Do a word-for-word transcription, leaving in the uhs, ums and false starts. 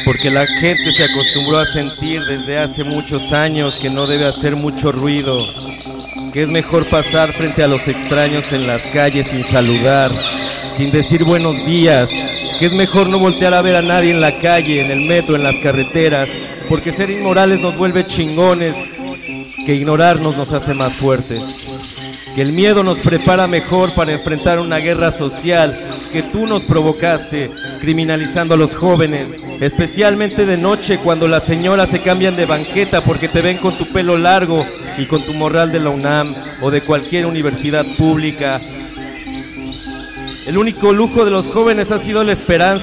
porque la gente se acostumbró a sentir desde hace muchos años que no debe hacer mucho ruido, que es mejor pasar frente a los extraños en las calles sin saludar, sin decir buenos días, que es mejor no voltear a ver a nadie en la calle, en el metro, en las carreteras, porque ser inmorales nos vuelve chingones, que ignorarnos nos hace más fuertes, que el miedo nos prepara mejor para enfrentar una guerra social que tú nos provocaste, criminalizando a los jóvenes, especialmente de noche cuando las señoras se cambian de banqueta porque te ven con tu pelo largo y con tu morral de la UNAM o de cualquier universidad pública. El único lujo de los jóvenes ha sido la esperanza.